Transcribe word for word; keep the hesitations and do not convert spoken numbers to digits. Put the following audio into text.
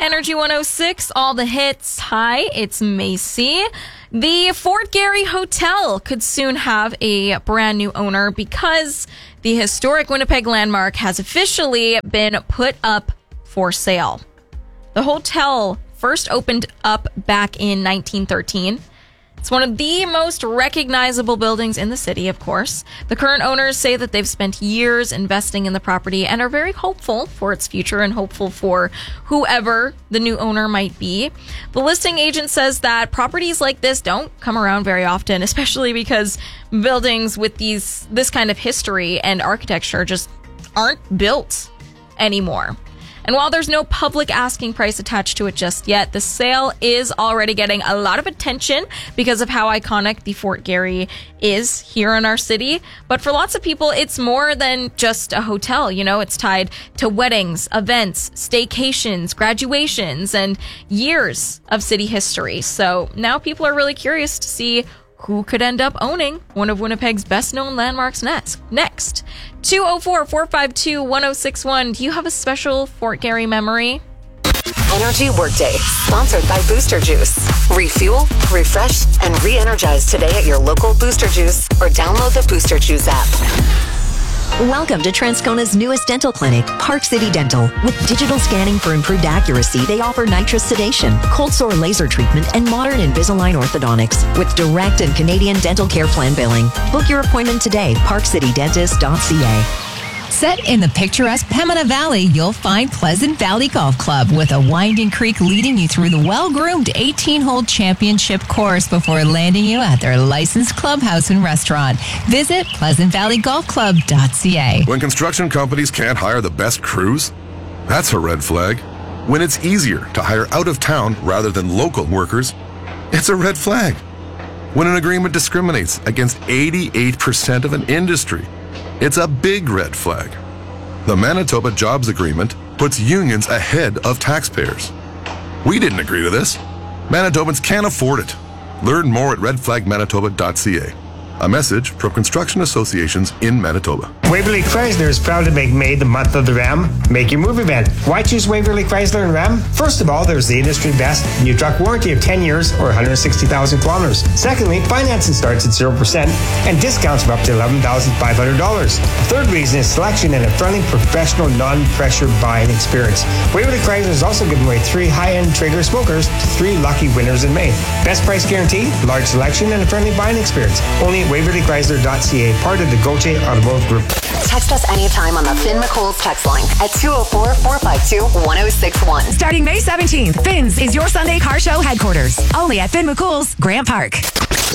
Energy one oh six, all the hits. Hi, it's Macy. The Fort Garry Hotel could soon have a brand new owner because the historic Winnipeg landmark has officially been put up for sale. The hotel first opened up back in nineteen thirteen. It's one of the most recognizable buildings in the city, of course. The current owners say that they've spent years investing in the property and are very hopeful for its future and hopeful for whoever the new owner might be. The listing agent says that properties like this don't come around very often, especially because buildings with these this kind of history and architecture just aren't built anymore. And while there's no public asking price attached to it just yet, the sale is already getting a lot of attention because of how iconic the Fort Garry is here in our city. But for lots of people, it's more than just a hotel. You know, it's tied to weddings, events, staycations, graduations, and years of city history. So now people are really curious to see who could end up owning one of Winnipeg's best-known landmarks next. Next, two oh four, four five two, one oh six one. Do you have a special Fort Garry memory? Energy Workday, sponsored by Booster Juice. Refuel, refresh, and re-energize today at your local Booster Juice or download the Booster Juice app. Welcome to Transcona's newest dental clinic, Park City Dental. With digital scanning for improved accuracy, they offer nitrous sedation, cold sore laser treatment, and modern Invisalign orthodontics with direct and Canadian dental care plan billing. Book your appointment today, park city dentist dot c a. Set in the picturesque Pembina Valley, you'll find Pleasant Valley Golf Club with a winding creek leading you through the well-groomed eighteen-hole championship course before landing you at their licensed clubhouse and restaurant. Visit pleasant valley golf club dot c a. When construction companies can't hire the best crews, that's a red flag. When it's easier to hire out-of-town rather than local workers, it's a red flag. When an agreement discriminates against eighty-eight percent of an industry, it's a big red flag. The Manitoba Jobs Agreement puts unions ahead of taxpayers. We didn't agree to this. Manitobans can't afford it. Learn more at red flag manitoba dot c a. A message from construction associations in Manitoba. Waverly Chrysler is proud to make May the month of the Ram. Make your move event. Why choose Waverly Chrysler and Ram? First of all, there's the industry best new truck warranty of ten years or one hundred sixty thousand kilometers. Secondly, financing starts at zero percent and discounts of up to eleven thousand five hundred dollars. Third reason is selection and a friendly, professional, non-pressure buying experience. Waverly Chrysler is also giving away three high-end Traeger smokers to three lucky winners in May. Best price guarantee, large selection, and a friendly buying experience. Only at waverly chrysler dot c a, part of the Gauthier Automotive Group. Text us anytime on the Finn McCool's text line at two oh four, four five two, one oh six one. Starting May seventeenth, Finn's is your Sunday car show headquarters. Only at Finn McCool's, Grant Park.